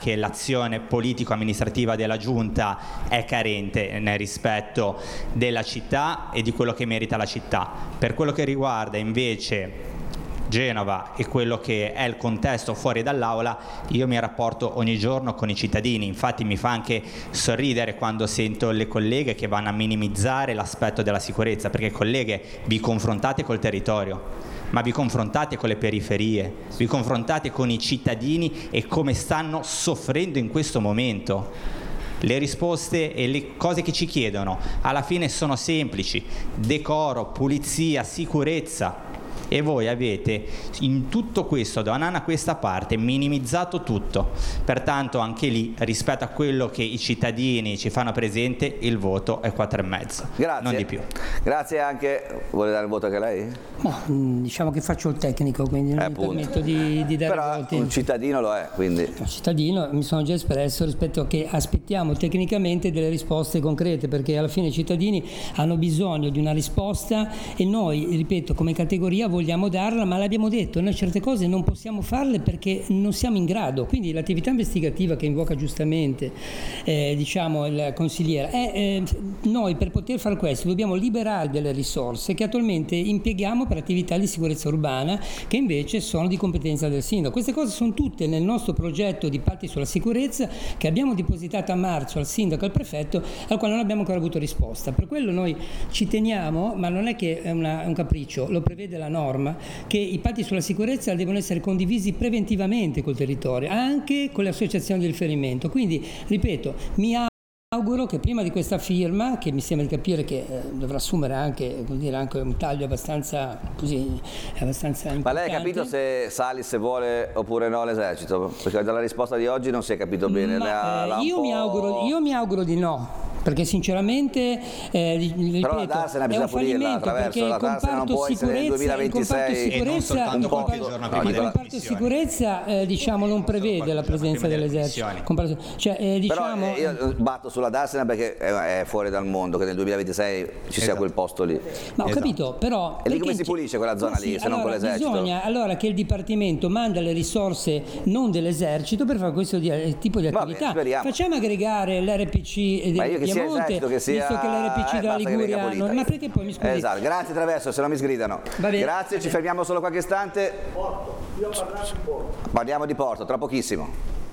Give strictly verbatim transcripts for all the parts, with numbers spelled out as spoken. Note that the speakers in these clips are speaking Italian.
che l'azione politico-amministrativa della Giunta è carente nel rispetto della città e di quello che merita la città. Per quello che riguarda invece Genova e quello che è il contesto fuori dall'aula, io mi rapporto ogni giorno con i cittadini, infatti mi fa anche sorridere quando sento le colleghe che vanno a minimizzare l'aspetto della sicurezza, perché colleghe, vi confrontate col territorio, ma vi confrontate con le periferie, vi confrontate con i cittadini e come stanno soffrendo in questo momento. Le risposte e le cose che ci chiedono alla fine sono semplici: decoro, pulizia, sicurezza. E voi avete in tutto questo, da un anno a questa parte, minimizzato tutto. Pertanto anche lì, rispetto a quello che i cittadini ci fanno presente, il voto è quattro e mezzo, grazie. Non di più. Grazie anche. Vuole dare il voto anche lei? No, diciamo che faccio il tecnico, quindi non eh, mi permetto di, di dare Però voti. un cittadino lo è, quindi. Un cittadino, mi sono già espresso rispetto a che aspettiamo tecnicamente delle risposte concrete, perché alla fine i cittadini hanno bisogno di una risposta e noi, ripeto, come categoria vogliamo darla, ma l'abbiamo detto, noi certe cose non possiamo farle perché non siamo in grado. Quindi l'attività investigativa che invoca giustamente eh, diciamo il consigliere è eh, noi per poter fare questo dobbiamo liberare delle risorse che attualmente impieghiamo per attività di sicurezza urbana che invece sono di competenza del sindaco. Queste cose sono tutte nel nostro progetto di patti sulla sicurezza che abbiamo depositato a marzo al sindaco e al prefetto, al quale non abbiamo ancora avuto risposta. Per quello noi ci teniamo, ma non è che è una, un capriccio, lo prevede la norma, che i patti sulla sicurezza devono essere condivisi preventivamente col territorio, anche con le associazioni di riferimento. Quindi, ripeto, mi auguro che prima di questa firma, che mi sembra di capire che eh, dovrà assumere anche, così dire, anche un taglio abbastanza, così, abbastanza importante. Ma lei ha capito se Salis vuole oppure no l'esercito? Perché dalla risposta di oggi non si è capito bene. Ma, la, la eh, io, mi auguro, io mi auguro di no. Perché sinceramente eh, ripeto, però la Darsena bisogna pulirla attraverso la Darsena, non può essere nel duemilaventisei e non soltanto qualche giorno prima il della comparto sicurezza eh, diciamo non prevede la presenza dell'esercito, cioè, eh, diciamo, però eh, io batto sulla Darsena perché è, è fuori dal mondo che nel duemilaventisei ci esatto. sia quel posto lì. Ma ho esatto. capito, però e lì come si pulisce quella zona sì, lì se allora, non con l'esercito? Bisogna allora che il Dipartimento manda le risorse non dell'esercito per fare questo di, tipo di attività. Vabbè, facciamo aggregare l'R P C del Piemonte, che sia visto che l'R P C eh, della Liguria non... ma perché poi mi scusi? Esatto, grazie Traverso, se no mi sgridano. Grazie, ci fermiamo solo qualche istante. Porto, io ho parlato di Porto. Parliamo di Porto, tra pochissimo.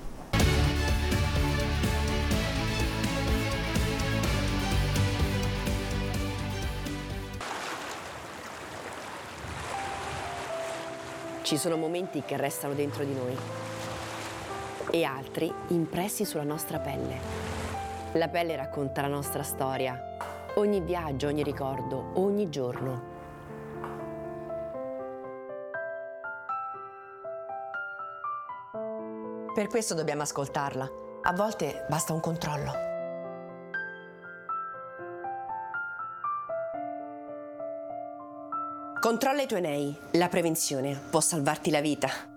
Ci sono momenti che restano dentro di noi e altri impressi sulla nostra pelle. La pelle racconta la nostra storia, ogni viaggio, ogni ricordo, ogni giorno. Per questo dobbiamo ascoltarla. A volte basta un controllo. Controlla i tuoi nei. La prevenzione può salvarti la vita.